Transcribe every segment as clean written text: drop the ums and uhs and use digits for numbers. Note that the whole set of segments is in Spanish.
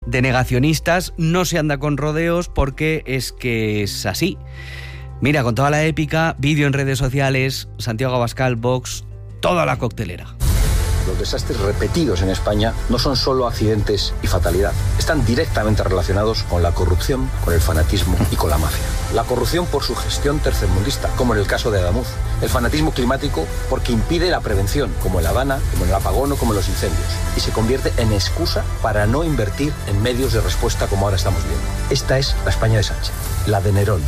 De negacionistas no se anda con rodeos porque es que es así. Mira, con toda la épica, vídeo en redes sociales, Santiago Abascal, Vox, toda la coctelera. Los desastres repetidos en España no son solo accidentes y fatalidad. Están directamente relacionados con la corrupción, con el fanatismo y con la mafia. La corrupción por su gestión tercermundista, como en el caso de Adamuz. El fanatismo climático porque impide la prevención, como en La Habana, como en el apagón o como en los incendios. Y se convierte en excusa para no invertir en medios de respuesta como ahora estamos viendo. Esta es la España de Sánchez, la de Nerón.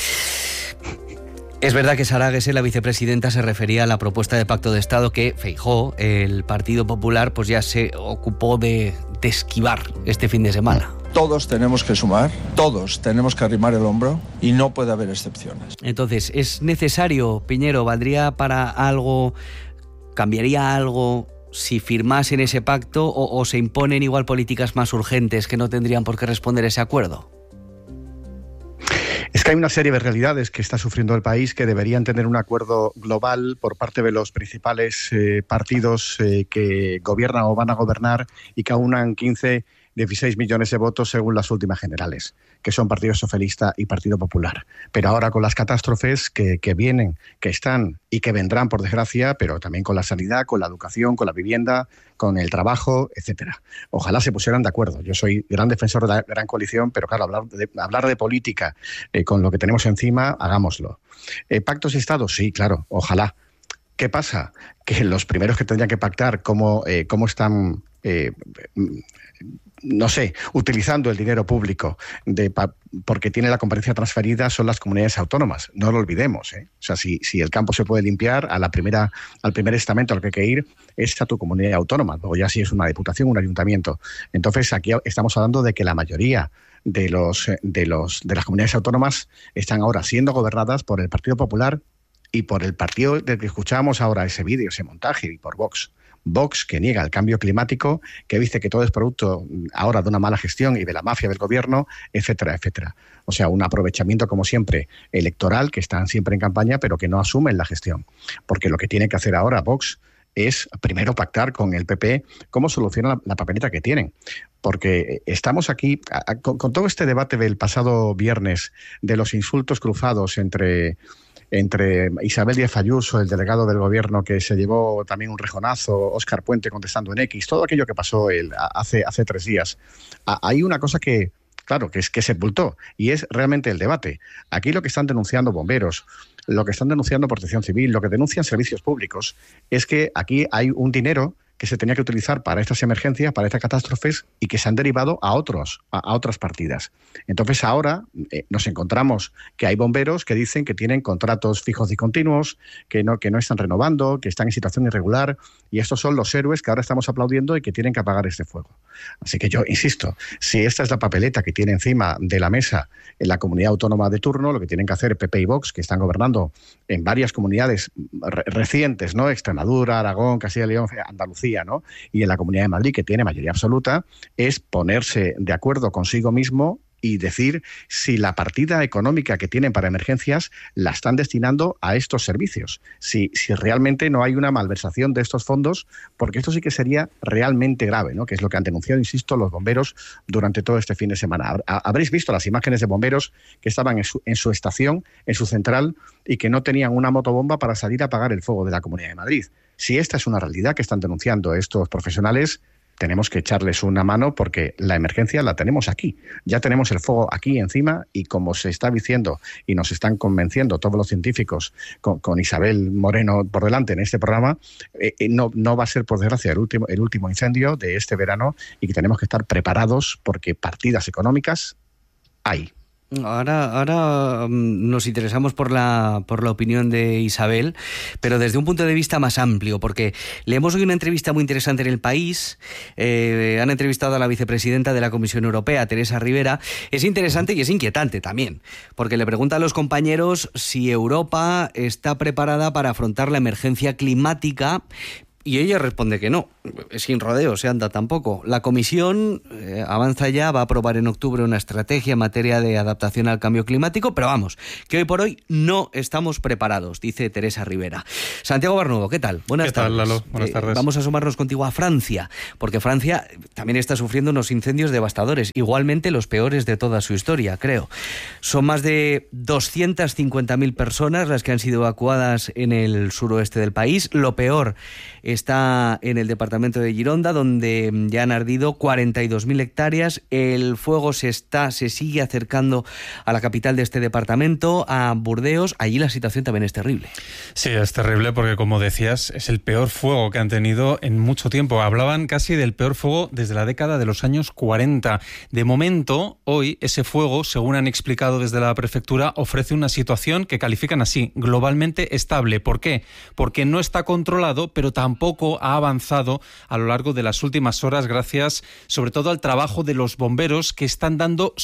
Es verdad que Sara Guese, la vicepresidenta, se refería a la propuesta de pacto de Estado que Feijóo, el Partido Popular, pues ya se ocupó de esquivar este fin de semana. Todos tenemos que sumar, todos tenemos que arrimar el hombro y no puede haber excepciones. Entonces, ¿es necesario, Piñero, valdría para algo, cambiaría algo si firmasen ese pacto o se imponen igual políticas más urgentes que no tendrían por qué responder a ese acuerdo? Es que hay una serie de realidades que está sufriendo el país que deberían tener un acuerdo global por parte de los principales partidos que gobiernan o van a gobernar y que aunan 16 millones de votos según las últimas generales, que son Partido Socialista y Partido Popular. Pero ahora con las catástrofes que vienen, que están y que vendrán, por desgracia, pero también con la sanidad, con la educación, con la vivienda, con el trabajo, etcétera. Ojalá se pusieran de acuerdo. Yo soy gran defensor de la gran coalición, pero claro, hablar de política con lo que tenemos encima, hagámoslo. ¿Pactos de Estado? Sí, claro, ojalá. ¿Qué pasa? Que los primeros que tendrían que pactar cómo están... utilizando el dinero público porque tiene la competencia transferida son las comunidades autónomas. No lo olvidemos, ¿eh? O sea, si el campo se puede limpiar, al primer estamento al que hay que ir es a tu comunidad autónoma. Luego ya si es una diputación, un ayuntamiento. Entonces aquí estamos hablando de que la mayoría de las comunidades autónomas están ahora siendo gobernadas por el Partido Popular y por el partido del que escuchábamos ahora ese vídeo, ese montaje, y por Vox. Vox, que niega el cambio climático, que dice que todo es producto ahora de una mala gestión y de la mafia del gobierno, etcétera, etcétera. O sea, un aprovechamiento, como siempre, electoral, que están siempre en campaña, pero que no asumen la gestión. Porque lo que tiene que hacer ahora Vox es primero pactar con el PP cómo solucionan la papeleta que tienen. Porque estamos aquí, con todo este debate del pasado viernes, de los insultos cruzados entre Isabel Díaz Ayuso, el delegado del gobierno que se llevó también un rejonazo, Óscar Puente contestando en X, todo aquello que pasó hace 3 días. Hay una cosa que, claro, que sepultó, y es realmente el debate. Aquí lo que están denunciando bomberos, lo que están denunciando Protección Civil, lo que denuncian servicios públicos, es que aquí hay un dinero que se tenía que utilizar para estas emergencias, para estas catástrofes, y que se han derivado a otras partidas. Entonces ahora nos encontramos que hay bomberos que dicen que tienen contratos fijos y continuos, que no están renovando, que están en situación irregular, y estos son los héroes que ahora estamos aplaudiendo y que tienen que apagar este fuego. Así que yo insisto, si esta es la papeleta que tiene encima de la mesa en la comunidad autónoma de turno, lo que tienen que hacer PP y Vox, que están gobernando en varias comunidades recientes, ¿no? Extremadura, Aragón, Castilla y León, Andalucía, ¿no? Y en la Comunidad de Madrid, que tiene mayoría absoluta, es ponerse de acuerdo consigo mismo y decir si la partida económica que tienen para emergencias la están destinando a estos servicios. Si realmente no hay una malversación de estos fondos, porque esto sí que sería realmente grave, ¿no? Que es lo que han denunciado, insisto, los bomberos durante todo este fin de semana. Habréis visto las imágenes de bomberos que estaban en su estación, en su central, y que no tenían una motobomba para salir a apagar el fuego de la Comunidad de Madrid. Si esta es una realidad que están denunciando estos profesionales, tenemos que echarles una mano porque la emergencia la tenemos aquí. Ya tenemos el fuego aquí encima y como se está diciendo y nos están convenciendo todos los científicos con Isabel Moreno por delante en este programa, no va a ser, por desgracia, el último incendio de este verano y que tenemos que estar preparados porque partidas económicas hay. Ahora nos interesamos por la opinión de Isabel, pero desde un punto de vista más amplio, porque leemos hoy una entrevista muy interesante en El País. Han entrevistado a la vicepresidenta de la Comisión Europea, Teresa Rivera. Es interesante y es inquietante también, porque le pregunta a los compañeros si Europa está preparada para afrontar la emergencia climática Y ella responde que no, sin rodeo se anda tampoco. La Comisión avanza ya, va a aprobar en octubre una estrategia en materia de adaptación al cambio climático, pero vamos, que hoy por hoy no estamos preparados, dice Teresa Rivera. Santiago Barnudo, ¿qué tal? Buenas tardes. ¿Qué tal, Lalo? Buenas tardes. Vamos a asomarnos contigo a Francia, porque Francia también está sufriendo unos incendios devastadores, igualmente los peores de toda su historia, creo. Son más de 250.000 personas las que han sido evacuadas en el suroeste del país. Lo peor está en el departamento de Gironda, donde ya han ardido 42.000 hectáreas. El fuego se sigue acercando a la capital de este departamento, a Burdeos. Allí la situación también es terrible. Sí, es terrible porque, como decías, es el peor fuego que han tenido en mucho tiempo. Hablaban casi del peor fuego desde la década de los años 40. De momento, hoy, ese fuego, según han explicado desde la prefectura, ofrece una situación que califican así, globalmente estable. ¿Por qué? Porque no está controlado, pero tampoco ha avanzado a lo largo de las últimas horas, gracias sobre todo al trabajo de los bomberos, que están dando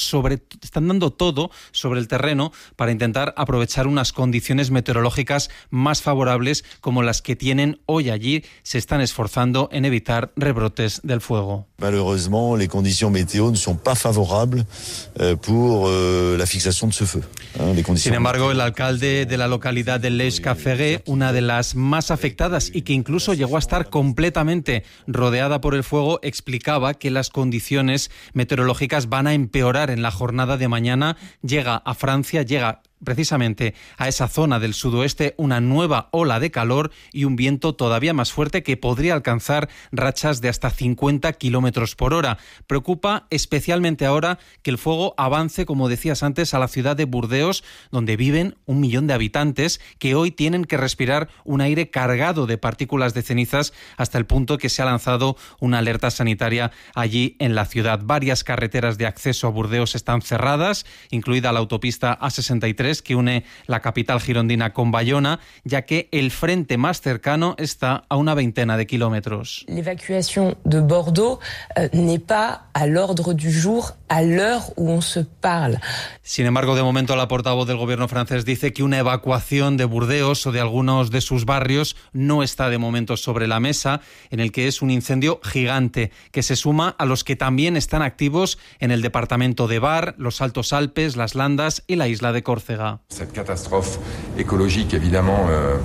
todo sobre el terreno para intentar aprovechar unas condiciones meteorológicas más favorables como las que tienen hoy allí. Se están esforzando en evitar rebrotes del fuego. Malheureusement, les conditions météo ne sont pas favorables pour la fixación de ce feu. Sin embargo, el alcalde de la localidad de Les-Cafferé, una de las más afectadas y que incluso llegó a estar completamente rodeada por el fuego, explicaba que las condiciones meteorológicas van a empeorar en la jornada de mañana. Llega a Francia, llega precisamente a esa zona del sudoeste una nueva ola de calor y un viento todavía más fuerte que podría alcanzar rachas de hasta 50 kilómetros por hora. Preocupa especialmente ahora que el fuego avance, como decías antes, a la ciudad de Burdeos, donde viven 1 millón de habitantes que hoy tienen que respirar un aire cargado de partículas de cenizas, hasta el punto que se ha lanzado una alerta sanitaria allí en la ciudad. Varias carreteras de acceso a Burdeos están cerradas, incluida la autopista A63, que une la capital girondina con Bayona, ya que el frente más cercano está a una 20 de kilómetros. La evacuación de Bordeaux n'est pas à l'ordre du jour à l'heure où on se parle. Sin embargo, de momento la portavoz del gobierno francés dice que una evacuación de Burdeos o de algunos de sus barrios no está de momento sobre la mesa, en el que es un incendio gigante que se suma a los que también están activos en el departamento de Var, los Altos Alpes, las Landas y la isla de Córcega. Cette catastrophe écologique, évidemment,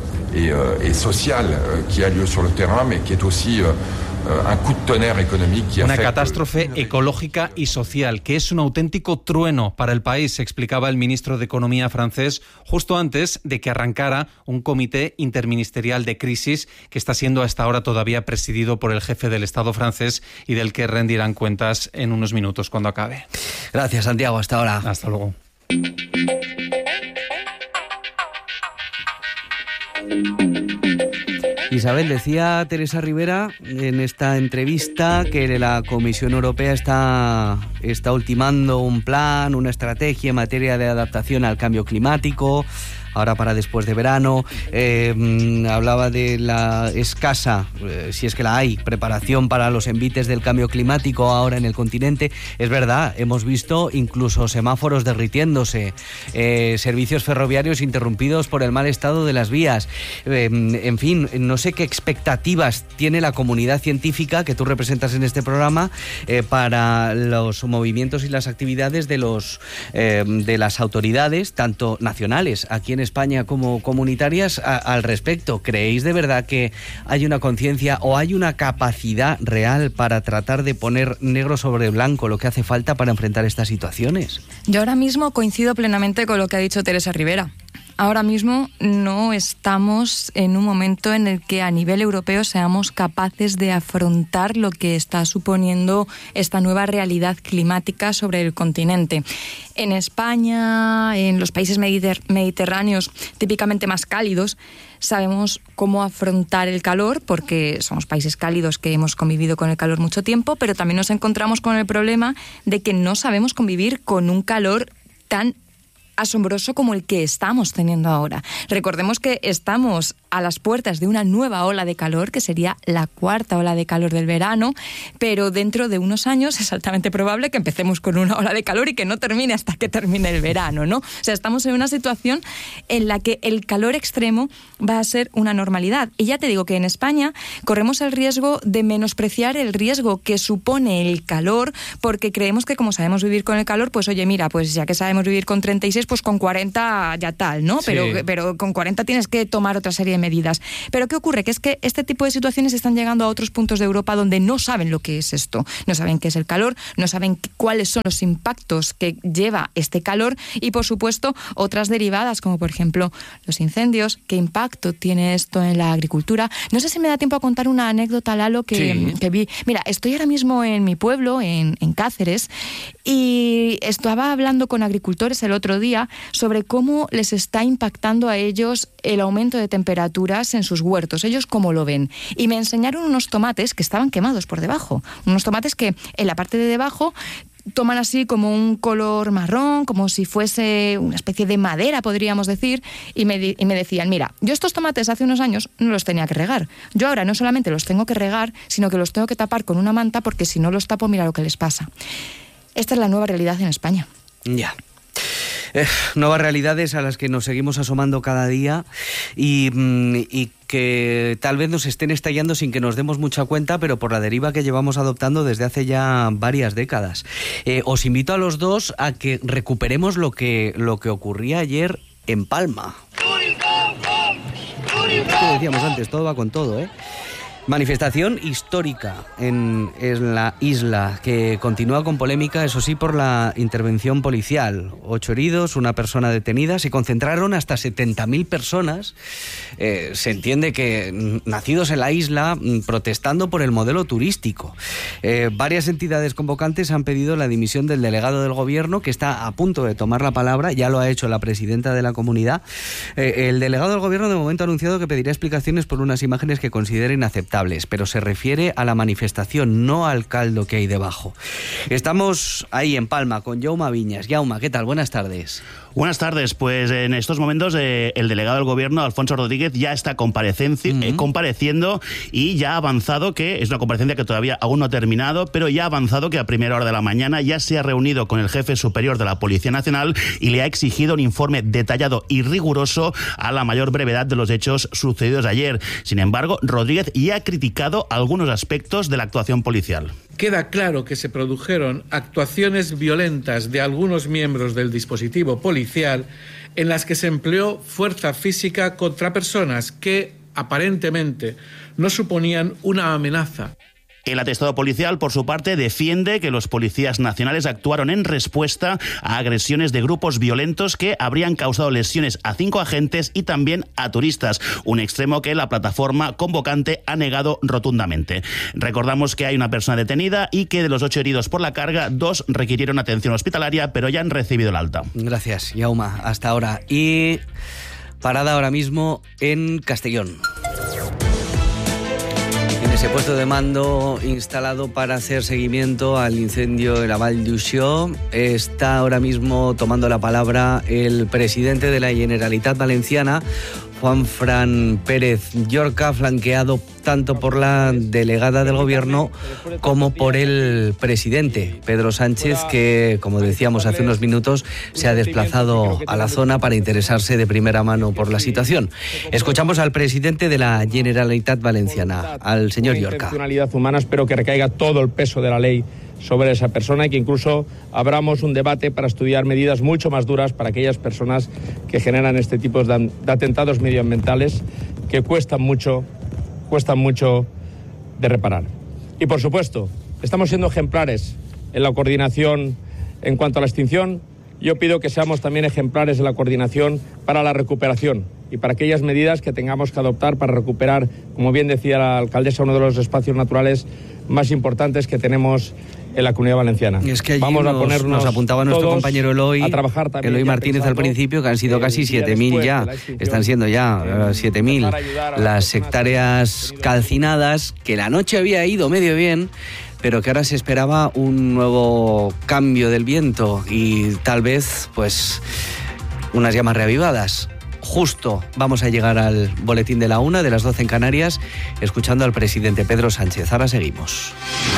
et sociale qui a lieu sur le terrain, mais qui est aussi un coup de tonnerre économique qui Una catástrofe ecológica y social que es un auténtico trueno para el país, explicaba el ministro de Economía francés justo antes de que arrancara un comité interministerial de crisis que está siendo hasta ahora todavía presidido por el jefe del Estado francés y del que rendirán cuentas en unos minutos cuando acabe. Gracias, Santiago. Hasta ahora. Hasta luego. Isabel, decía Teresa Rivera en esta entrevista que la Comisión Europea está ultimando un plan, una estrategia en materia de adaptación al cambio climático, ahora para después de verano. Hablaba de la escasa, si es que la hay, preparación para los envites del cambio climático ahora en el continente. Es verdad, hemos visto incluso semáforos derritiéndose, servicios ferroviarios interrumpidos por el mal estado de las vías. En fin, no sé qué expectativas tiene la comunidad científica que tú representas en este programa para los movimientos y las actividades de las autoridades, tanto nacionales aquí en España como comunitarias, al respecto. ¿Creéis de verdad que hay una conciencia o hay una capacidad real para tratar de poner negro sobre blanco lo que hace falta para enfrentar estas situaciones? Yo ahora mismo coincido plenamente con lo que ha dicho Teresa Rivera. Ahora mismo no estamos en un momento en el que a nivel europeo seamos capaces de afrontar lo que está suponiendo esta nueva realidad climática sobre el continente. En España, en los países mediterráneos típicamente más cálidos, sabemos cómo afrontar el calor porque somos países cálidos que hemos convivido con el calor mucho tiempo, pero también nos encontramos con el problema de que no sabemos convivir con un calor tan asombroso como el que estamos teniendo ahora. Recordemos que estamos a las puertas de una nueva ola de calor, que sería la cuarta ola de calor del verano, pero dentro de unos años es altamente probable que empecemos con una ola de calor y que no termine hasta que termine el verano, ¿no? O sea, estamos en una situación en la que el calor extremo va a ser una normalidad. Y ya te digo que en España corremos el riesgo de menospreciar el riesgo que supone el calor, porque creemos que como sabemos vivir con el calor, pues oye, mira, pues ya que sabemos vivir con 36, pues con 40 ya tal, ¿no? Sí. Pero con 40 tienes que tomar otra serie de medidas. Pero ¿qué ocurre? Que es que este tipo de situaciones están llegando a otros puntos de Europa donde no saben lo que es esto. No saben qué es el calor, no saben cuáles son los impactos que lleva este calor y, por supuesto, otras derivadas, como por ejemplo los incendios. ¿Qué impacto tiene esto en la agricultura? No sé si me da tiempo a contar una anécdota, Lalo, que vi. Mira, estoy ahora mismo en mi pueblo, en Cáceres, y estaba hablando con agricultores el otro día sobre cómo les está impactando a ellos el aumento de temperaturas en sus huertos. Ellos cómo lo ven. Y me enseñaron unos tomates que estaban quemados por debajo. Unos tomates que en la parte de debajo toman así como un color marrón, como si fuese una especie de madera, podríamos decir, y me decían, mira, yo estos tomates hace unos años no los tenía que regar. Yo ahora no solamente los tengo que regar, sino que los tengo que tapar con una manta, porque si no los tapo, mira lo que les pasa. Esta es la nueva realidad en España. Ya. Nuevas realidades a las que nos seguimos asomando cada día y que tal vez nos estén estallando sin que nos demos mucha cuenta, pero por la deriva que llevamos adoptando desde hace ya varias décadas. Os invito a los dos a que recuperemos lo que ocurría ayer en Palma. Como decíamos antes, todo va con todo, ¿eh? Manifestación histórica en la isla, que continúa con polémica, eso sí, por la intervención policial. 8 heridos, una persona detenida. Se concentraron hasta 70.000 personas. Se entiende que nacidos en la isla, protestando por el modelo turístico. Varias entidades convocantes han pedido la dimisión del delegado del gobierno, que está a punto de tomar la palabra. Ya lo ha hecho la presidenta de la comunidad. El delegado del gobierno de momento ha anunciado que pedirá explicaciones por unas imágenes que considera inaceptables, pero se refiere a la manifestación, no al caldo que hay debajo. Estamos ahí en Palma con Jaume Viñas. Jaume, ¿qué tal? Buenas tardes. Buenas tardes. Pues en estos momentos el delegado del gobierno, Alfonso Rodríguez, ya está compareciendo y ya ha avanzado, que es una comparecencia que todavía aún no ha terminado, pero ya ha avanzado que a primera hora de la mañana ya se ha reunido con el jefe superior de la Policía Nacional y le ha exigido un informe detallado y riguroso a la mayor brevedad de los hechos sucedidos ayer. Sin embargo, Rodríguez ya ha criticado algunos aspectos de la actuación policial. Queda claro que se produjeron actuaciones violentas de algunos miembros del dispositivo policial en las que se empleó fuerza física contra personas que, aparentemente, no suponían una amenaza. El atestado policial, por su parte, defiende que los policías nacionales actuaron en respuesta a agresiones de grupos violentos que habrían causado lesiones a 5 agentes y también a turistas, un extremo que la plataforma convocante ha negado rotundamente. Recordamos que hay una persona detenida y que de los 8 heridos por la carga, 2 requirieron atención hospitalaria, pero ya han recibido el alta. Gracias, Jaume. Hasta ahora. Y parada ahora mismo en Castellón. Ese puesto de mando instalado para hacer seguimiento al incendio de la Vall d'Uixó, está ahora mismo tomando la palabra el presidente de la Generalitat Valenciana, Juanfran Pérez Llorca, flanqueado tanto por la delegada del gobierno como por el presidente, Pedro Sánchez, que, como decíamos hace unos minutos, se ha desplazado a la zona para interesarse de primera mano por la situación. Escuchamos al presidente de la Generalitat Valenciana, al señor Llorca. Intencionalidad humana, espero que recaiga todo el peso de la ley sobre esa persona y que incluso abramos un debate para estudiar medidas mucho más duras para aquellas personas que generan este tipo de atentados medioambientales que cuestan mucho de reparar. Y por supuesto, estamos siendo ejemplares en la coordinación en cuanto a la extinción. Yo pido que seamos también ejemplares en la coordinación para la recuperación y para aquellas medidas que tengamos que adoptar para recuperar, como bien decía la alcaldesa, uno de los espacios naturales más importantes que tenemos en la Comunidad Valenciana. Es que allí nos apuntaba nuestro compañero Eloy Martínez al principio, que han sido casi 7.000 ya, están siendo ya 7.000 las hectáreas calcinadas, que la noche había ido medio bien, pero que ahora se esperaba un nuevo cambio del viento y tal vez, pues, unas llamas reavivadas. Justo vamos a llegar al boletín de la 1, de las 12 en Canarias, escuchando al presidente Pedro Sánchez. Ahora seguimos.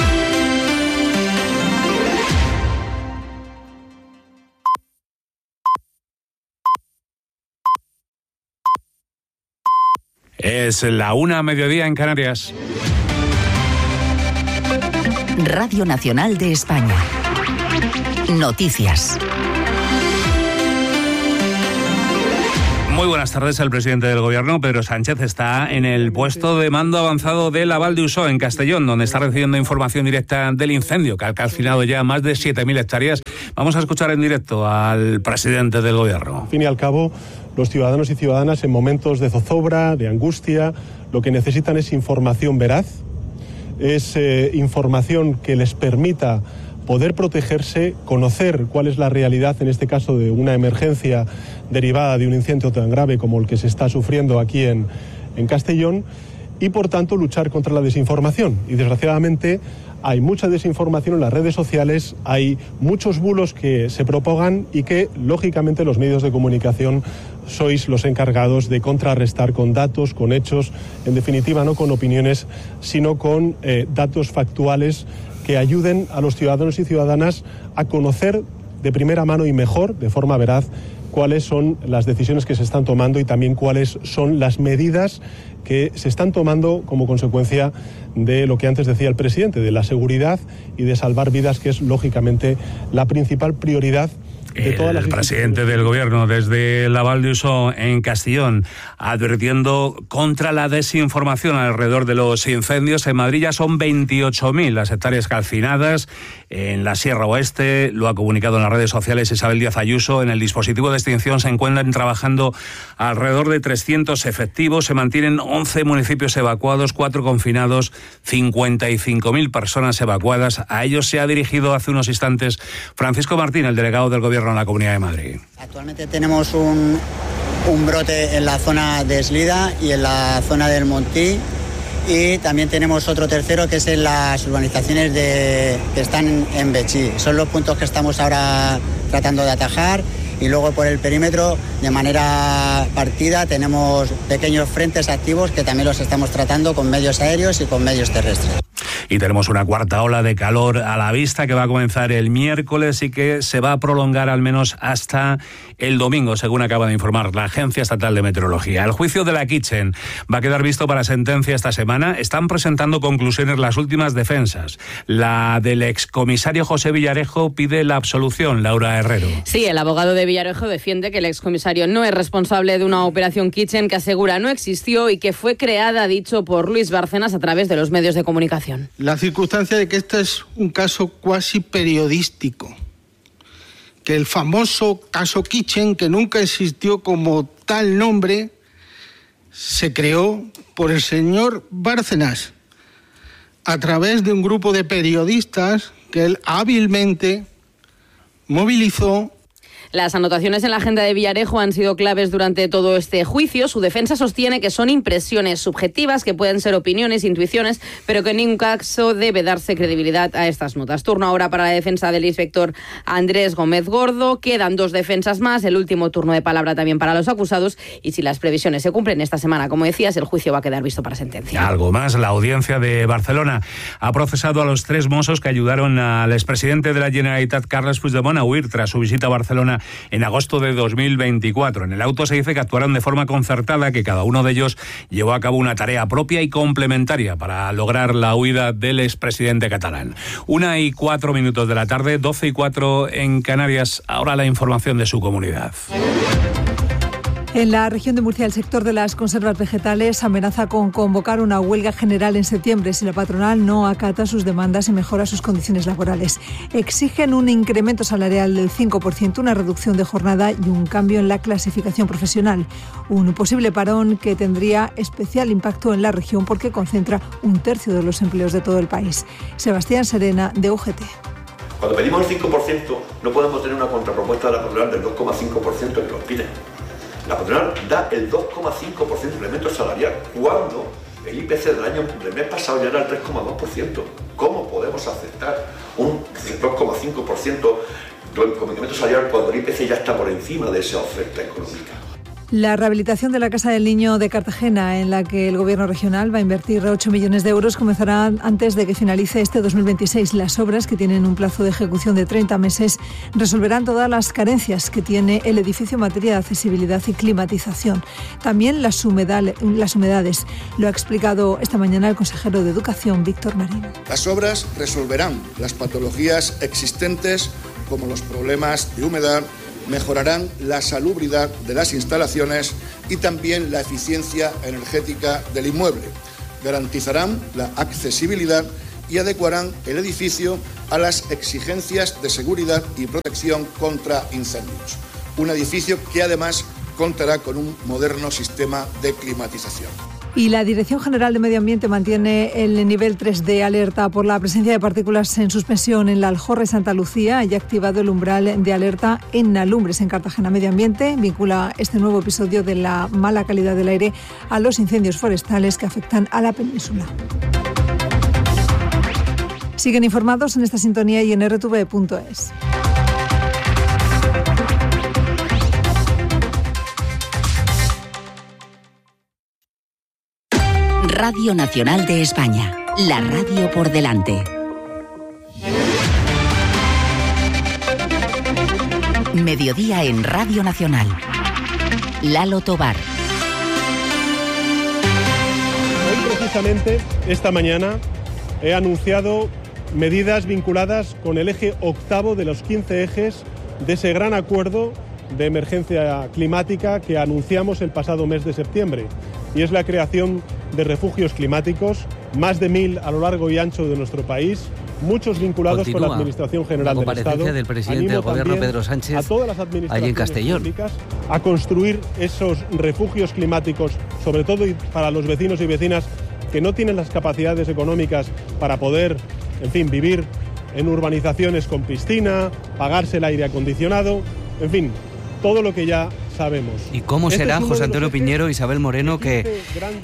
Es la 1 mediodía en Canarias. Radio Nacional de España. Noticias. Muy buenas tardes. El presidente del Gobierno, Pedro Sánchez, está en el puesto de mando avanzado de la Val d'Usó, en Castellón, donde está recibiendo información directa del incendio, que ha calcinado ya más de 7.000 hectáreas. Vamos a escuchar en directo al presidente del Gobierno. Al fin y al cabo, los ciudadanos y ciudadanas en momentos de zozobra, de angustia, lo que necesitan es información veraz, es información que les permita poder protegerse, conocer cuál es la realidad, en este caso de una emergencia derivada de un incendio tan grave como el que se está sufriendo aquí en Castellón, y por tanto luchar contra la desinformación. Y desgraciadamente hay mucha desinformación en las redes sociales, hay muchos bulos que se propagan y que lógicamente los medios de comunicación sois los encargados de contrarrestar con datos, con hechos, en definitiva no con opiniones, sino con datos factuales que ayuden a los ciudadanos y ciudadanas a conocer de primera mano y mejor, de forma veraz, cuáles son las decisiones que se están tomando y también cuáles son las medidas que se están tomando como consecuencia de lo que antes decía el presidente, de la seguridad y de salvar vidas, que es lógicamente la principal prioridad. El presidente del Gobierno desde la Val d'Usó, en Castellón, advirtiendo contra la desinformación alrededor de los incendios. En Madrid ya son 28.000 las hectáreas calcinadas. En la Sierra Oeste, lo ha comunicado en las redes sociales Isabel Díaz Ayuso. En el dispositivo de extinción se encuentran trabajando alrededor de 300 efectivos. Se mantienen 11 municipios evacuados, 4 confinados, 55.000 personas evacuadas. A ellos se ha dirigido hace unos instantes Francisco Martín, el delegado del Gobierno en la Comunidad de Madrid. Actualmente tenemos un brote en la zona de Eslida y en la zona del Montí, y también tenemos otro tercero que es en las urbanizaciones que están en Betxí. Son los puntos que estamos ahora tratando de atajar, y luego por el perímetro de manera partida tenemos pequeños frentes activos que también los estamos tratando con medios aéreos y con medios terrestres. Y tenemos una cuarta ola de calor a la vista que va a comenzar el miércoles y que se va a prolongar al menos hasta el domingo, según acaba de informar la Agencia Estatal de Meteorología. El juicio de la Kitchen va a quedar visto para sentencia esta semana. Están presentando conclusiones las últimas defensas. La del excomisario José Villarejo pide la absolución. Laura Herrero. Sí, el abogado de Villarejo defiende que el excomisario no es responsable de una operación Kitchen que asegura no existió y que fue creada, dicho por Luis Bárcenas, a través de los medios de comunicación. La circunstancia de que este es un caso cuasi periodístico, que el famoso caso Kitchen, que nunca existió como tal nombre, se creó por el señor Bárcenas a través de un grupo de periodistas que él hábilmente movilizó. Las anotaciones en la agenda de Villarejo han sido claves durante todo este juicio. Su defensa sostiene que son impresiones subjetivas, que pueden ser opiniones, intuiciones, pero que en ningún caso debe darse credibilidad a estas notas. Turno ahora para la defensa del inspector Andrés Gómez Gordo. Quedan 2 defensas más, el último turno de palabra también para los acusados, y si las previsiones se cumplen esta semana, como decías, el juicio va a quedar visto para sentencia. Algo más, la audiencia de Barcelona ha procesado a los 3 mossos que ayudaron al expresidente de la Generalitat, Carles Puigdemont, a huir tras su visita a Barcelona en agosto de 2024. En el auto se dice que actuaron de forma concertada, que cada uno de ellos llevó a cabo una tarea propia y complementaria para lograr la huida del expresidente catalán. 1:04 de la tarde, 12:04 en Canarias. Ahora la información de su comunidad. En la región de Murcia, el sector de las conservas vegetales amenaza con convocar una huelga general en septiembre si la patronal no acata sus demandas y mejora sus condiciones laborales. Exigen un incremento salarial del 5%, una reducción de jornada y un cambio en la clasificación profesional. Un posible parón que tendría especial impacto en la región porque concentra 1/3 de los empleos de todo el país. Sebastián Serena, de UGT. Cuando pedimos el 5%, no podemos tener una contrapropuesta de la patronal del 2,5% que nos pide. La patronal da el 2,5% de incremento salarial, cuando el IPC del mes pasado ya era el 3,2%. ¿Cómo podemos aceptar un 2,5% como incremento salarial cuando el IPC ya está por encima de esa oferta económica. La rehabilitación de la Casa del Niño de Cartagena, en la que el Gobierno regional va a invertir 8 millones de euros, comenzará antes de que finalice este 2026. Las obras, que tienen un plazo de ejecución de 30 meses, resolverán todas las carencias que tiene el edificio en materia de accesibilidad y climatización. También las humedades. Lo ha explicado esta mañana el consejero de Educación, Víctor Marín. Las obras resolverán las patologías existentes, como los problemas de humedad, mejorarán la salubridad de las instalaciones y también la eficiencia energética del inmueble. Garantizarán la accesibilidad y adecuarán el edificio a las exigencias de seguridad y protección contra incendios. Un edificio que además contará con un moderno sistema de climatización. Y la Dirección General de Medio Ambiente mantiene el nivel 3 de alerta por la presencia de partículas en suspensión en la Aljorra y Santa Lucía y ha activado el umbral de alerta en Nalumbres, en Cartagena. Medio Ambiente vincula este nuevo episodio de la mala calidad del aire a los incendios forestales que afectan a la península. Siguen informados en esta sintonía y en rtv.es. Radio Nacional de España, la radio por delante. Mediodía en Radio Nacional. Lalo Tobar. Hoy precisamente, esta mañana, he anunciado medidas vinculadas con el eje octavo de los 15 ejes de ese gran acuerdo de emergencia climática que anunciamos el pasado mes de septiembre. Y es la creación de refugios climáticos, más de 1.000 a lo largo y ancho de nuestro país, muchos vinculados con la Administración General del Estado. Del presidente del Gobierno, Pedro Sánchez, a todas las administraciones allí en Castellón, públicas, a construir esos refugios climáticos, sobre todo para los vecinos y vecinas que no tienen las capacidades económicas para poder, en fin, vivir en urbanizaciones con piscina, pagarse el aire acondicionado, en fin, todo lo que ya sabemos. ¿Y cómo será, José Antonio Piñero, Isabel Moreno, que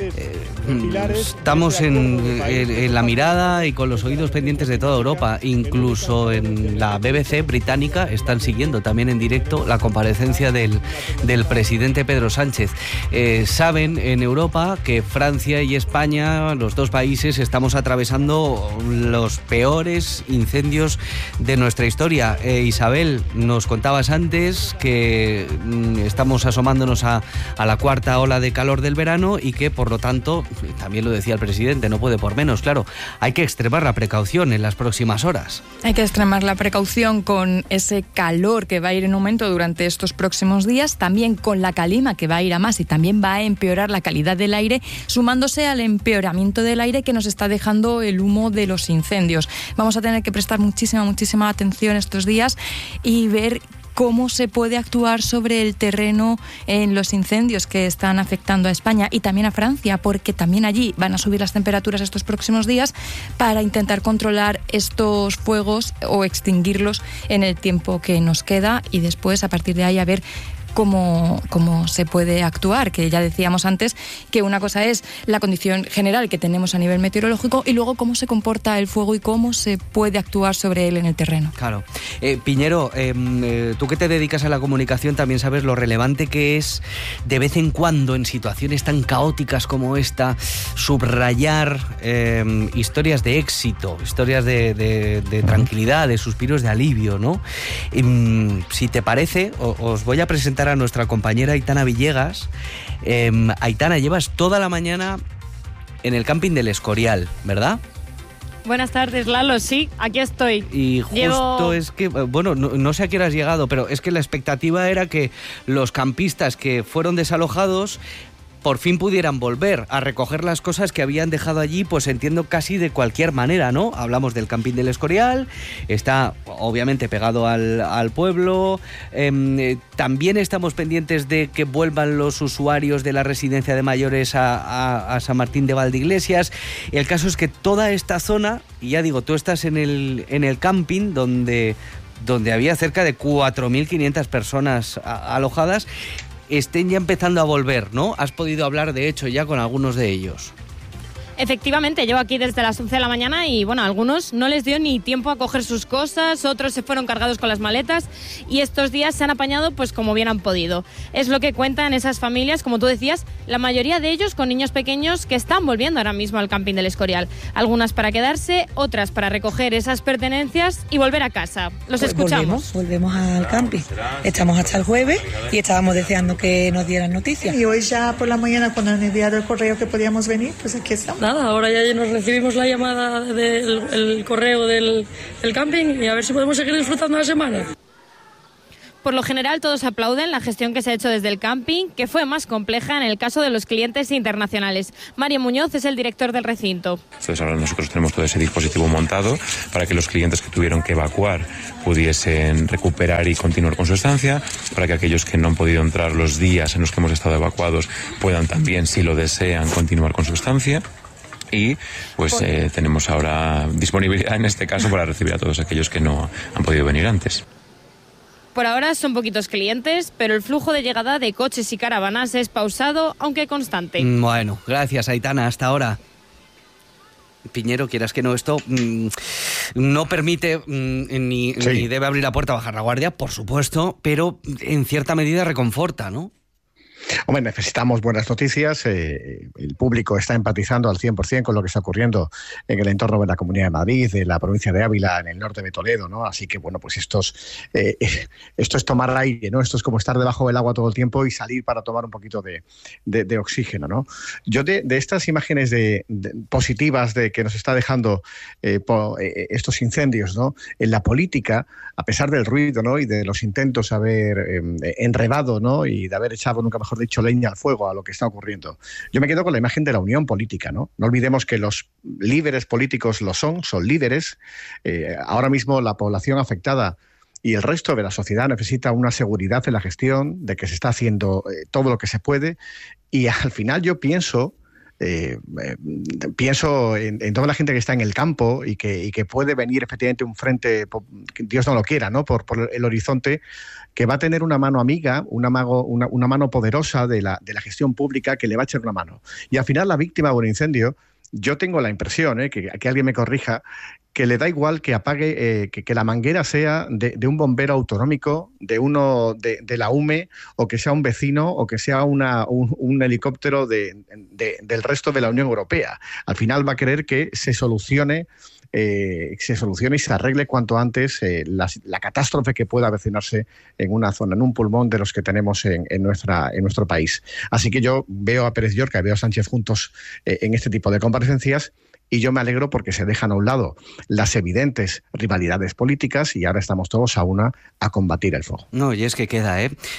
estamos en la mirada y con los oídos pendientes de toda Europa? Incluso en la BBC británica están siguiendo también en directo la comparecencia del presidente Pedro Sánchez. Saben en Europa que Francia y España, los dos países, estamos atravesando los peores incendios de nuestra historia. Isabel, nos contabas antes que estamos asomándonos a la cuarta ola de calor del verano y que, por lo tanto, también lo decía el presidente, no puede por menos, claro, hay que extremar la precaución en las próximas horas. Hay que extremar la precaución con ese calor que va a ir en aumento durante estos próximos días, también con la calima que va a ir a más y también va a empeorar la calidad del aire, sumándose al empeoramiento del aire que nos está dejando el humo de los incendios. Vamos a tener que prestar muchísima atención estos días y ver cómo se puede actuar sobre el terreno en los incendios que están afectando a España y también a Francia, porque también allí van a subir las temperaturas estos próximos días para intentar controlar estos fuegos o extinguirlos en el tiempo que nos queda y después, a partir de ahí, a ver cómo se puede actuar, que ya decíamos antes que una cosa es la condición general que tenemos a nivel meteorológico y luego cómo se comporta el fuego y cómo se puede actuar sobre él en el terreno. Claro. Piñero, tú que te dedicas a la comunicación también sabes lo relevante que es de vez en cuando en situaciones tan caóticas como esta subrayar historias de éxito, historias de tranquilidad, de suspiros de alivio, ¿no? Si te parece, os voy a presentar a nuestra compañera Aitana Villegas. Aitana, llevas toda la mañana en el camping del Escorial, ¿verdad? Buenas tardes, Lalo. Sí, aquí estoy. Y justo es que, bueno, no sé a qué hora has llegado, pero es que la expectativa era que los campistas que fueron desalojados por fin pudieran volver a recoger las cosas que habían dejado allí, pues entiendo casi de cualquier manera, ¿no? Hablamos del Campín del Escorial, está obviamente pegado al pueblo, también estamos pendientes de que vuelvan los usuarios de la residencia de mayores a San Martín de Valdeiglesias. El caso es que toda esta zona, y ya digo, tú estás en el camping donde había cerca de 4.500 personas alojadas, estén ya empezando a volver, ¿no? Has podido hablar, de hecho, ya con algunos de ellos. Efectivamente, llevo aquí desde las 11 de la mañana y bueno, a algunos no les dio ni tiempo a coger sus cosas, otros se fueron cargados con las maletas y estos días se han apañado pues como bien han podido. Es lo que cuentan esas familias, como tú decías, la mayoría de ellos con niños pequeños que están volviendo ahora mismo al camping del Escorial. Algunas para quedarse, otras para recoger esas pertenencias y volver a casa. Los pues escuchamos. Volvemos al camping. Estamos hasta el jueves y estábamos deseando que nos dieran noticias. Y hoy ya por la mañana cuando han enviado el correo que podíamos venir, pues aquí estamos. Nada, ahora ya nos recibimos la llamada del correo del camping y a ver si podemos seguir disfrutando la semana. Por lo general todos aplauden la gestión que se ha hecho desde el camping, que fue más compleja en el caso de los clientes internacionales. Mario Muñoz es el director del recinto. Entonces ahora nosotros tenemos todo ese dispositivo montado para que los clientes que tuvieron que evacuar pudiesen recuperar y continuar con su estancia, para que aquellos que no han podido entrar los días en los que hemos estado evacuados puedan también, si lo desean, continuar con su estancia. Y pues tenemos ahora disponibilidad en este caso para recibir a todos aquellos que no han podido venir antes. Por ahora son poquitos clientes, pero el flujo de llegada de coches y caravanas es pausado, aunque constante. Bueno, gracias Aitana, hasta ahora. Piñero, quieras que no, esto no permite ni debe abrir la puerta a bajar la guardia, por supuesto, pero en cierta medida reconforta, ¿no? Hombre, necesitamos buenas noticias. El público está empatizando al 100% con lo que está ocurriendo en el entorno de la Comunidad de Madrid, de la provincia de Ávila, en el norte de Toledo, ¿no? Así que, bueno, pues esto es tomar aire, ¿no? Esto es como estar debajo del agua todo el tiempo y salir para tomar un poquito de oxígeno, ¿no? Yo de estas imágenes positivas de que nos está dejando estos incendios, ¿no? En la política, a pesar del ruido, ¿no? Y de los intentos de haber enredado, ¿no? Y de haber echado, nunca mejor dicho, leña al fuego a lo que está ocurriendo. Yo me quedo con la imagen de la unión política, ¿no? No olvidemos que los líderes políticos son líderes. Ahora mismo la población afectada y el resto de la sociedad necesita una seguridad en la gestión, de que se está haciendo todo lo que se puede. Y al final yo pienso en toda la gente que está en el campo y que puede venir efectivamente un frente, Dios no lo quiera, ¿no? Por el horizonte, que va a tener una mano amiga, una mano poderosa de la gestión pública que le va a echar una mano. Y al final la víctima de un incendio, yo tengo la impresión, que alguien me corrija, que le da igual que apague, que la manguera sea de un bombero autonómico, de la UME, o que sea un vecino, o que sea un helicóptero del resto de la Unión Europea. Al final va a querer que se solucione y se arregle cuanto antes la catástrofe que pueda avecinarse en una zona, en un pulmón de los que tenemos en nuestro país. Así que yo veo a Pérez Llorca y veo a Sánchez juntos en este tipo de comparecencias, y yo me alegro porque se dejan a un lado las evidentes rivalidades políticas y ahora estamos todos a combatir el fuego. No, y es que queda,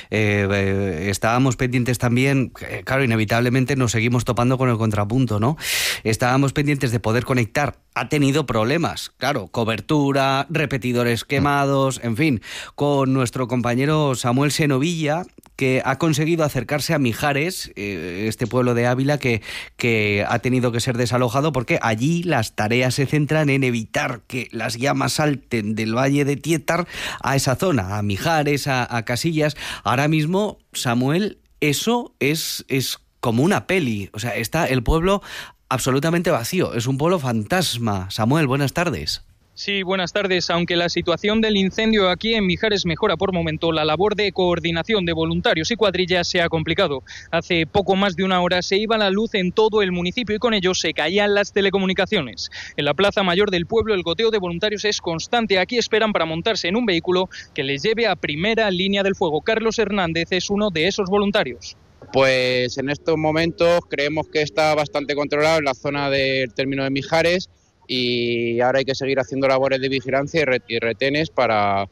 estábamos pendientes también, claro, inevitablemente nos seguimos topando con el contrapunto, ¿no? Estábamos pendientes de poder conectar. Ha tenido problemas, claro, cobertura, repetidores quemados, en fin, con nuestro compañero Samuel Senovilla, que ha conseguido acercarse a Mijares, este pueblo de Ávila que ha tenido que ser desalojado porque allí las tareas se centran en evitar que las llamas salten del valle de Tietar a esa zona, a Mijares, a Casillas. Ahora mismo, Samuel, eso es como una peli, o sea, está el pueblo absolutamente vacío, es un pueblo fantasma. Samuel, buenas tardes. Sí, buenas tardes. Aunque la situación del incendio aquí en Mijares mejora por momento, la labor de coordinación de voluntarios y cuadrillas se ha complicado. Hace poco más de una hora se iba la luz en todo el municipio y con ello se caían las telecomunicaciones. En la plaza mayor del pueblo el goteo de voluntarios es constante. Aquí esperan para montarse en un vehículo que les lleve a primera línea del fuego. Carlos Hernández es uno de esos voluntarios. Pues en estos momentos creemos que está bastante controlado en la zona del término de Mijares, y ahora hay que seguir haciendo labores de vigilancia y retenes para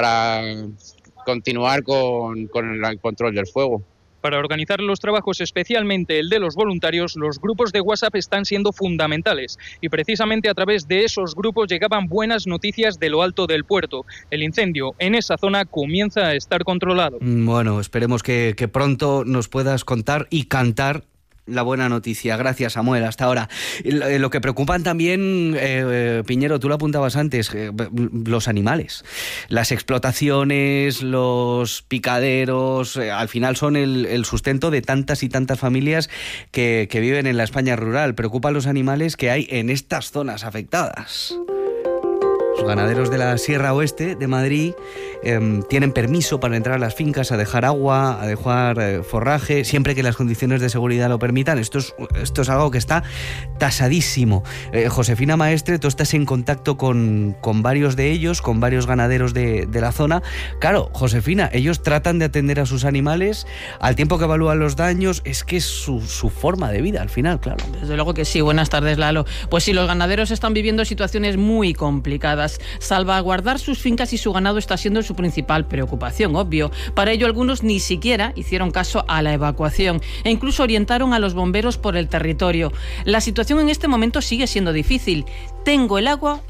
continuar con el control del fuego. Para organizar los trabajos, especialmente el de los voluntarios, los grupos de WhatsApp están siendo fundamentales y precisamente a través de esos grupos llegaban buenas noticias de lo alto del puerto. El incendio en esa zona comienza a estar controlado. Bueno, esperemos que pronto nos puedas contar y cantar la buena noticia. Gracias, Samuel. Hasta ahora. Lo que preocupan también, Piñero, tú lo apuntabas antes, los animales. Las explotaciones, los picaderos, al final son el sustento de tantas y tantas familias que viven en la España rural. Preocupan los animales que hay en estas zonas afectadas. Los ganaderos de la Sierra Oeste de Madrid tienen permiso para entrar a las fincas a dejar agua, a dejar forraje, siempre que las condiciones de seguridad lo permitan. Esto es algo que está tasadísimo. Josefina Maestre, tú estás en contacto con varios de ellos, con varios ganaderos de la zona. Claro, Josefina, ellos tratan de atender a sus animales al tiempo que evalúan los daños. Es que es su forma de vida al final, claro. Desde luego que sí. Buenas tardes, Lalo. Pues sí, los ganaderos están viviendo situaciones muy complicadas. Salvaguardar sus fincas y su ganado está siendo su principal preocupación, obvio. Para ello, algunos ni siquiera hicieron caso a la evacuación e incluso orientaron a los bomberos por el territorio. La situación en este momento sigue siendo difícil. Tengo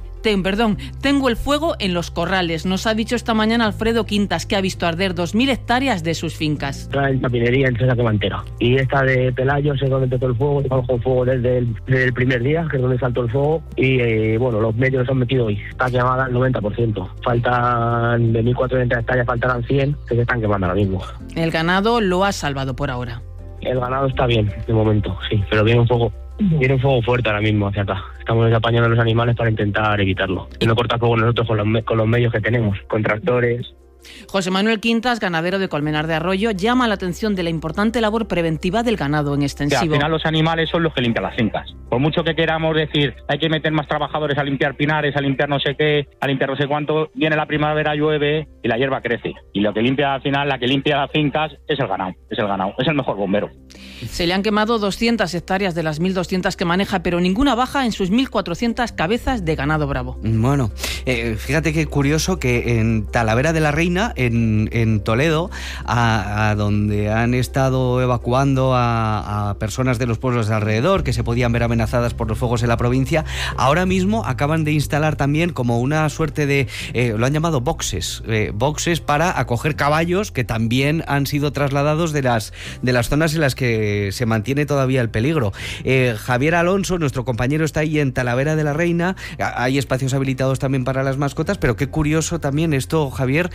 el fuego en los corrales, nos ha dicho esta mañana Alfredo Quintas, que ha visto arder 2.000 hectáreas de sus fincas. En tapinería, en Cesa Mantera. Y esta de Pelayo, sé dónde empezó el fuego, estamos con fuego desde el primer día, que es donde saltó el fuego, y los medios los han metido hoy. Está quemada al 90%. Faltan de 1.400 hectáreas, faltarán 100, que se están quemando ahora mismo. El ganado lo ha salvado por ahora. El ganado está bien, de momento, sí, pero viene un fuego fuerte ahora mismo hacia acá. Estamos apañando a los animales para intentar evitarlo. Y no cortar fuego nosotros con los medios que tenemos, con tractores. José Manuel Quintas, ganadero de Colmenar de Arroyo, llama la atención de la importante labor preventiva del ganado en extensivo. Al final los animales son los que limpian las fincas. Por mucho que queramos decir, hay que meter más trabajadores a limpiar pinares, a limpiar no sé qué, a limpiar no sé cuánto, viene la primavera, llueve y la hierba crece. Y lo que limpia al final, la que limpia las fincas es el ganado, es el mejor bombero. Se le han quemado 200 hectáreas de las 1.200 que maneja, pero ninguna baja en sus 1.400 cabezas de ganado bravo. Bueno, fíjate qué curioso que en Talavera de la Reina, en Toledo, a donde han estado evacuando a personas de los pueblos de alrededor que se podían ver amenazadas por los fuegos en la provincia, ahora mismo acaban de instalar también como una suerte de, lo han llamado boxes para acoger caballos que también han sido trasladados de las zonas en las que se mantiene todavía el peligro. Javier Alonso, nuestro compañero, está ahí en Talavera de la Reina. Hay espacios habilitados también para las mascotas, pero qué curioso también esto, Javier,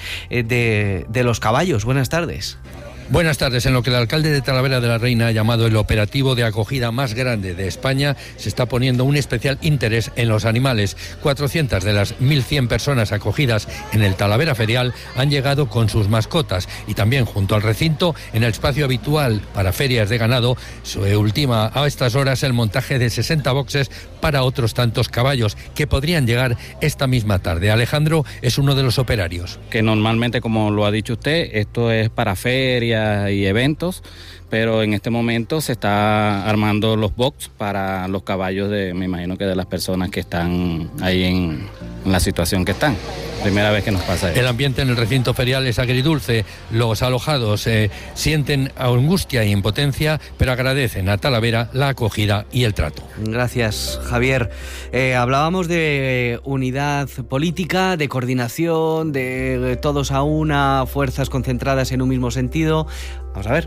de los caballos. Buenas tardes. Buenas tardes. En lo que el alcalde de Talavera de la Reina ha llamado el operativo de acogida más grande de España, se está poniendo un especial interés en los animales. 400 de las 1.100 personas acogidas en el Talavera Ferial han llegado con sus mascotas, y también junto al recinto, en el espacio habitual para ferias de ganado, se ultima a estas horas el montaje de 60 boxes para otros tantos caballos que podrían llegar esta misma tarde. Alejandro es uno de los operarios. Que normalmente, como lo ha dicho usted, esto es para ferias y eventos, pero en este momento se está armando los box para los caballos me imagino que de las personas que están ahí en la situación que están. Primera vez que nos pasa eso. El ambiente en el recinto ferial es agridulce. Los alojados sienten angustia e impotencia, pero agradecen a Talavera la acogida y el trato. Gracias, Javier. Hablábamos de unidad política, de coordinación, de todos a una, fuerzas concentradas en un mismo sentido. Vamos a ver.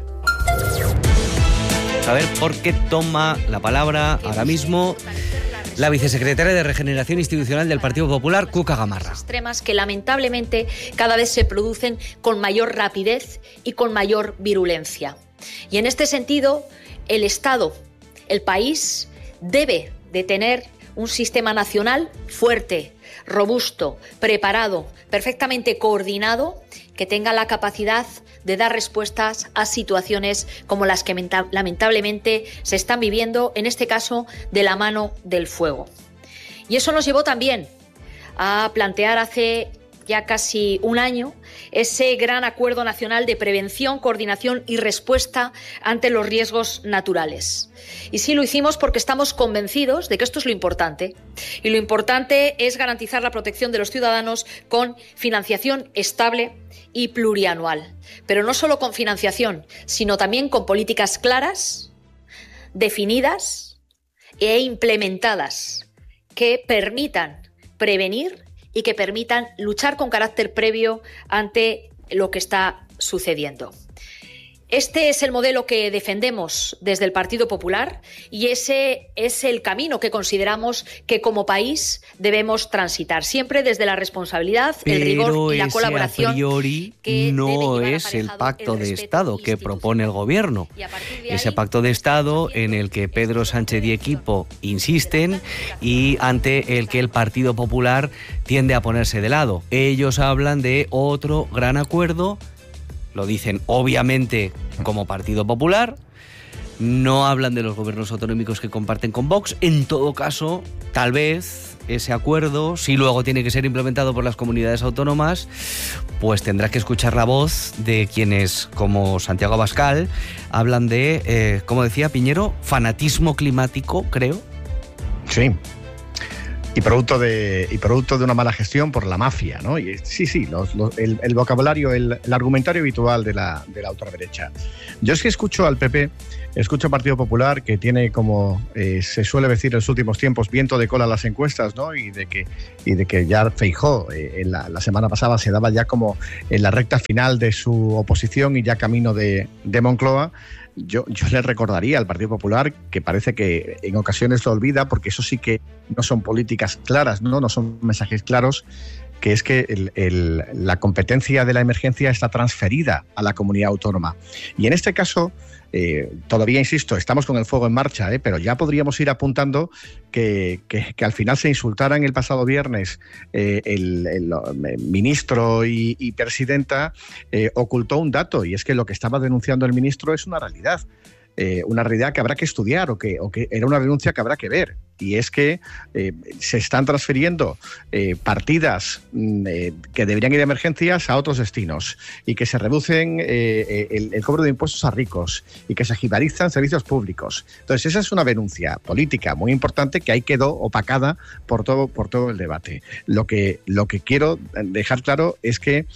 A ver por qué toma la palabra ahora mismo la vicesecretaria de Regeneración Institucional del Partido Popular, Cuca Gamarra. Extremas que lamentablemente cada vez se producen con mayor rapidez y con mayor virulencia. Y en este sentido, el Estado, el país, debe de tener un sistema nacional fuerte, robusto, preparado, perfectamente coordinado, que tenga la capacidad de dar respuestas a situaciones como las que lamentablemente se están viviendo, en este caso de la mano del fuego. Y eso nos llevó también a plantear hace ya casi un año ese gran acuerdo nacional de prevención, coordinación y respuesta ante los riesgos naturales. Y sí lo hicimos porque estamos convencidos de que esto es lo importante. Y lo importante es garantizar la protección de los ciudadanos con financiación estable y plurianual. Pero no solo con financiación, sino también con políticas claras, definidas e implementadas que permitan prevenir y que permitan luchar con carácter previo ante lo que está sucediendo. Este es el modelo que defendemos desde el Partido Popular y ese es el camino que consideramos que como país debemos transitar, siempre desde la responsabilidad, el rigor y la colaboración. A priori no es el pacto de Estado que propone el Gobierno. Ese pacto de Estado en el que Pedro Sánchez y equipo insisten y ante el que el Partido Popular tiende a ponerse de lado. Ellos hablan de otro gran acuerdo. Lo dicen obviamente como Partido Popular, no hablan de los gobiernos autonómicos que comparten con Vox. En todo caso, tal vez ese acuerdo, si luego tiene que ser implementado por las comunidades autónomas, pues tendrá que escuchar la voz de quienes, como Santiago Abascal, hablan de, como decía Piñero, fanatismo climático, creo. Sí. Y producto de una mala gestión por la mafia, ¿no? Y sí, el vocabulario, el argumentario habitual de la ultraderecha. Yo es que escucho al PP, escucho al Partido Popular, que tiene, como se suele decir en los últimos tiempos, viento de cola a las encuestas, ¿no? Y de que ya Feijóo la semana pasada se daba ya como en la recta final de su oposición y ya camino de Moncloa. Yo le recordaría al Partido Popular, que parece que en ocasiones lo olvida, porque eso sí que no son políticas claras, no son mensajes claros, que es que la competencia de la emergencia está transferida a la comunidad autónoma. Y en este caso, todavía insisto, estamos con el fuego en marcha, pero ya podríamos ir apuntando que al final se insultaran el pasado viernes el ministro y presidenta, ocultó un dato, y es que lo que estaba denunciando el ministro es una realidad que habrá que estudiar o que era una denuncia que habrá que ver. Y es que se están transfiriendo partidas que deberían ir de emergencias a otros destinos y que se reducen el cobro de impuestos a ricos y que se jibarizan servicios públicos. Entonces esa es una denuncia política muy importante que ahí quedó opacada por todo el debate. Lo que quiero dejar claro es que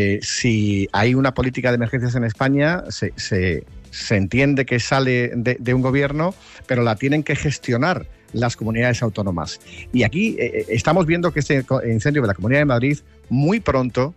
si hay una política de emergencias en España, se entiende que sale de un gobierno, pero la tienen que gestionar las comunidades autónomas. Y aquí estamos viendo que este incendio de la Comunidad de Madrid, muy pronto,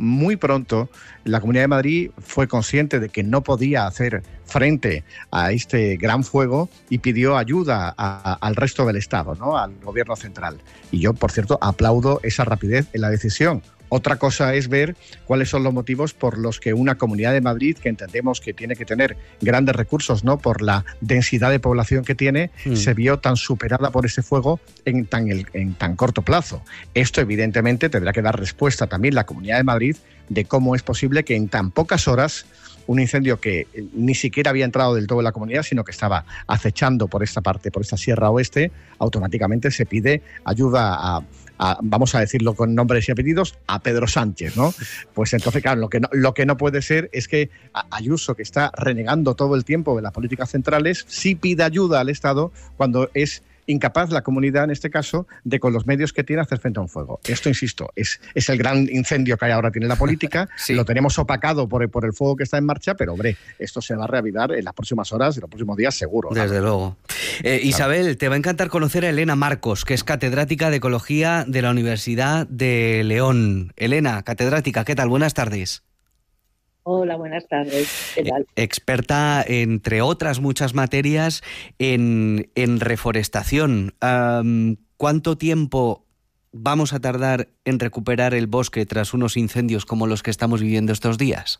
la Comunidad de Madrid fue consciente de que no podía hacer frente a este gran fuego y pidió ayuda al resto del Estado, ¿no? Al gobierno central. Y yo, por cierto, aplaudo esa rapidez en la decisión. Otra cosa es ver cuáles son los motivos por los que una Comunidad de Madrid, que entendemos que tiene que tener grandes recursos, ¿no?, por la densidad de población que tiene, se vio tan superada por ese fuego en tan corto plazo. Esto, evidentemente, tendrá que dar respuesta también la Comunidad de Madrid de cómo es posible que en tan pocas horas un incendio que ni siquiera había entrado del todo en la comunidad, sino que estaba acechando por esta parte, por esta Sierra Oeste, automáticamente se pide ayuda a vamos a decirlo con nombres y apellidos, a Pedro Sánchez, ¿no? Pues entonces, claro, lo que no puede ser es que Ayuso, que está renegando todo el tiempo de las políticas centrales, sí pida ayuda al Estado cuando es incapaz la comunidad, en este caso, de con los medios que tiene hacer frente a un fuego. Esto, insisto, es el gran incendio que ahora tiene la política. Sí. Lo tenemos opacado por el fuego que está en marcha, pero, hombre, esto se va a reavivar en las próximas horas, en los próximos días, seguro. Desde luego. Isabel, te va a encantar conocer a Elena Marcos, que es catedrática de Ecología de la Universidad de León. Elena, catedrática, ¿qué tal? Buenas tardes. Hola, buenas tardes. ¿Qué tal? Experta, entre otras muchas materias, en reforestación. ¿Cuánto tiempo vamos a tardar en recuperar el bosque tras unos incendios como los que estamos viviendo estos días?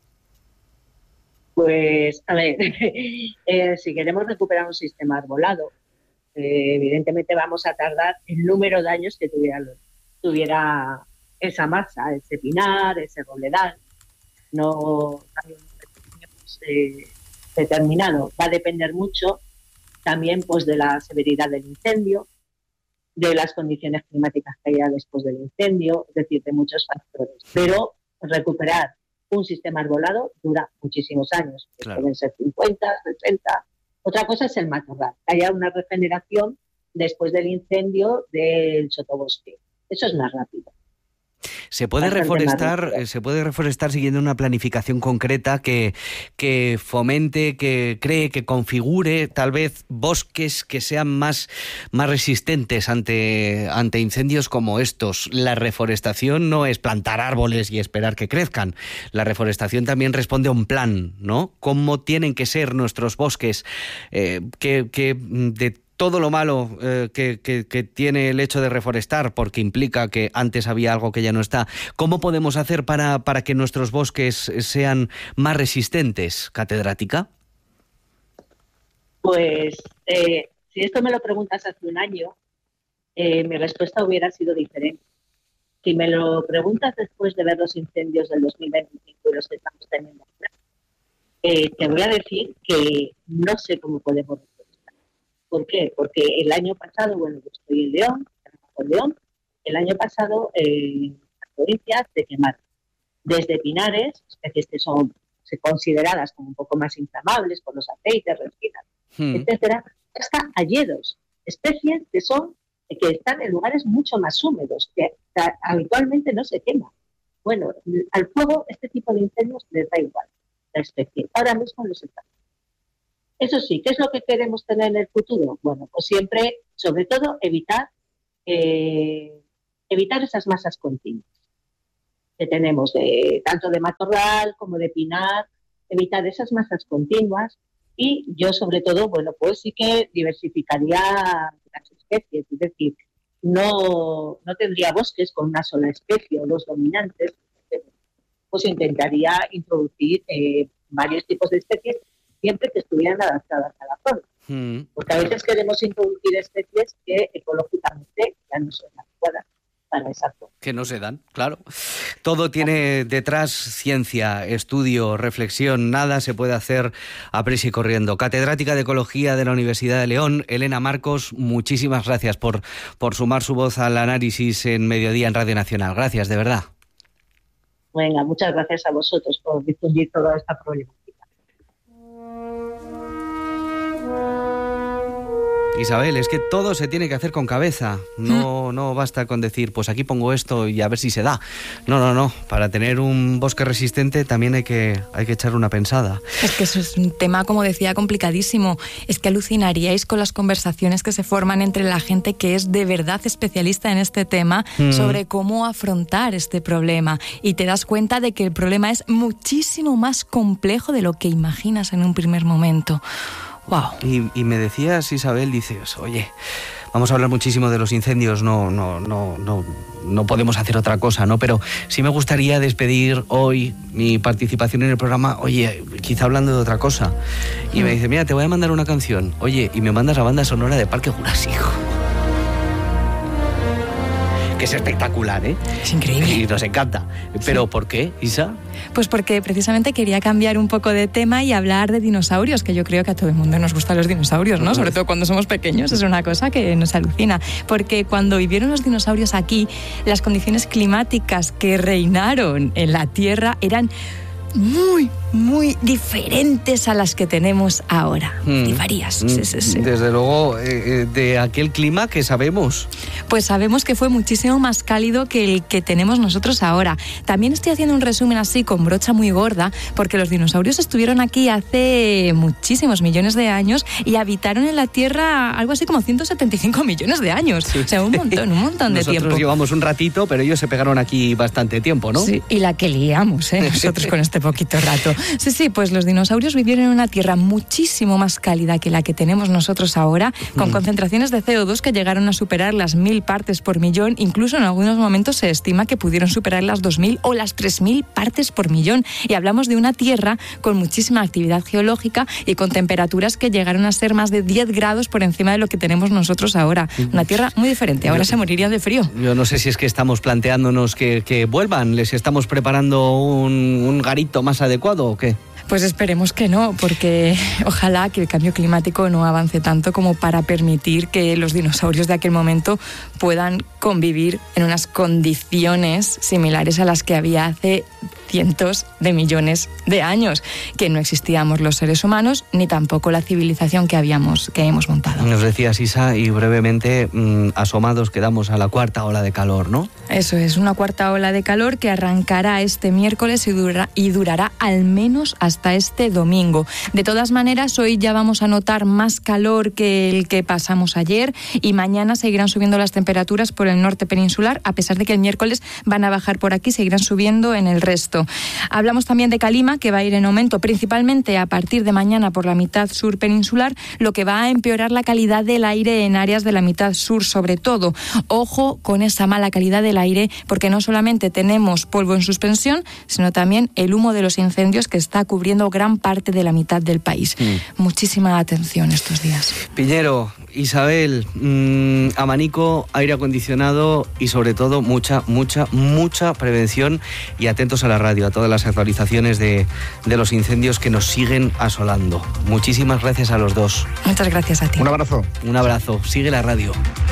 Pues, a ver, si queremos recuperar un sistema arbolado, evidentemente vamos a tardar el número de años que tuviera esa masa, ese pinar, ese roledal. No hay un determinado. Va a depender mucho también, pues, de la severidad del incendio, de las condiciones climáticas que haya después del incendio, es decir, de muchos factores. Pero recuperar un sistema arbolado dura muchísimos años. Claro. Pueden ser 50, 60. Otra cosa es el matorral, que haya una regeneración después del incendio del sotobosque. Eso es más rápido. ¿Se puede reforestar siguiendo una planificación concreta que fomente, que cree, que configure tal vez bosques que sean más resistentes ante incendios como estos? La reforestación no es plantar árboles y esperar que crezcan. La reforestación también responde a un plan, ¿no? ¿Cómo tienen que ser nuestros bosques? Que de todo lo malo que tiene el hecho de reforestar, porque implica que antes había algo que ya no está. ¿Cómo podemos hacer para que nuestros bosques sean más resistentes, catedrática? Pues si esto me lo preguntas hace un año, mi respuesta hubiera sido diferente. Si me lo preguntas después de ver los incendios del 2025 y los que estamos teniendo ahora, te voy a decir que no sé cómo podemos. ¿Por qué? Porque el año pasado, bueno, yo estoy en León, el año pasado las provincias se quemaron. Desde pinares, especies que son consideradas como un poco más inflamables por los aceites, resinas, etcétera, hasta hayedos, especies que están en lugares mucho más húmedos, que habitualmente no se queman. Bueno, al fuego este tipo de incendios les da igual la especie. Ahora mismo los está. Eso sí, ¿qué es lo que queremos tener en el futuro? Bueno, pues siempre, sobre todo, evitar esas masas continuas que tenemos, tanto de matorral como de pinar, evitar esas masas continuas. Y yo, sobre todo, bueno, pues sí que diversificaría las especies, es decir, no tendría bosques con una sola especie o dos dominantes, pues intentaría introducir varios tipos de especies siempre que estuvieran adaptadas a la zona. Porque a veces queremos introducir especies que ecológicamente ya no son adecuadas para esa zona. Que no se dan, claro. Todo tiene detrás ciencia, estudio, reflexión. Nada se puede hacer a prisa y corriendo. Catedrática de Ecología de la Universidad de León, Elena Marcos, muchísimas gracias por sumar su voz al análisis en Mediodía en Radio Nacional. Gracias, de verdad. Venga, muchas gracias a vosotros por difundir toda esta problemática. Isabel, es que todo se tiene que hacer con cabeza. No basta con decir, pues aquí pongo esto y a ver si se da. No. Para tener un bosque resistente también hay que echar una pensada. Es que eso es un tema, como decía, complicadísimo. Es que alucinaríais con las conversaciones que se forman entre la gente que es de verdad especialista en este tema sobre cómo afrontar este problema. Y te das cuenta de que el problema es muchísimo más complejo de lo que imaginas en un primer momento. Wow. Y me decías, Isabel, dices, oye, vamos a hablar muchísimo de los incendios, no podemos hacer otra cosa, ¿no? Pero sí me gustaría despedir hoy mi participación en el programa, oye, quizá hablando de otra cosa. Y me dice, mira, te voy a mandar una canción. Oye, y me mandas la banda sonora de Parque Jurásico. Que es espectacular, ¿eh? Es increíble. Y nos encanta. ¿Pero sí. ¿Por qué, Isa? Pues porque precisamente quería cambiar un poco de tema y hablar de dinosaurios, que yo creo que a todo el mundo nos gustan los dinosaurios, ¿no? Sobre todo cuando somos pequeños, es una cosa que nos alucina. Porque cuando vivieron los dinosaurios aquí, las condiciones climáticas que reinaron en la Tierra eran muy, muy diferentes a las que tenemos ahora. Fliparías. Sí. Desde luego, de aquel clima que sabemos. Pues sabemos que fue muchísimo más cálido que el que tenemos nosotros ahora. También estoy haciendo un resumen así con brocha muy gorda, porque los dinosaurios estuvieron aquí hace muchísimos millones de años y habitaron en la Tierra algo así como 175 millones de años. Sí. O sea, un montón de tiempo. Nosotros llevamos un ratito, pero ellos se pegaron aquí bastante tiempo, ¿no? Sí, y la que liamos, nosotros con este poquito rato. Sí, pues los dinosaurios vivieron en una Tierra muchísimo más cálida que la que tenemos nosotros ahora, con concentraciones de CO2 que llegaron a superar las 1000 partes por millón, incluso en algunos momentos se estima que pudieron superar las 2000 o las 3000 partes por millón. Y hablamos de una Tierra con muchísima actividad geológica y con temperaturas que llegaron a ser más de 10 grados por encima de lo que tenemos nosotros ahora. Una Tierra muy diferente, ahora se morirían de frío. Yo no sé si es que estamos planteándonos que vuelvan, les estamos preparando un garito más adecuado o qué. Pues esperemos que no, porque ojalá que el cambio climático no avance tanto como para permitir que los dinosaurios de aquel momento puedan convivir en unas condiciones similares a las que había hace cientos de millones de años, que no existíamos los seres humanos ni tampoco la civilización que hemos montado. Nos decías, Isa, y brevemente asomados quedamos a la cuarta ola de calor, ¿no? Eso es, una cuarta ola de calor que arrancará este miércoles y durará al menos hasta este domingo. De todas maneras, hoy ya vamos a notar más calor que el que pasamos ayer y mañana seguirán subiendo las temperaturas por el norte peninsular, a pesar de que el miércoles van a bajar por aquí, seguirán subiendo en el resto. Hablamos también de calima, que va a ir en aumento principalmente a partir de mañana por la mitad sur peninsular, lo que va a empeorar la calidad del aire en áreas de la mitad sur sobre todo. Ojo con esa mala calidad del aire, porque no solamente tenemos polvo en suspensión, sino también el humo de los incendios que está cubriendo gran parte de la mitad del país. Muchísima atención estos días. Piñero, Isabel, abanico, aire acondicionado y sobre todo mucha prevención, y atentos a la radio, a todas las actualizaciones de los incendios que nos siguen asolando. Muchísimas gracias a los dos. Muchas gracias a ti. Un abrazo. Un abrazo. Sigue la radio.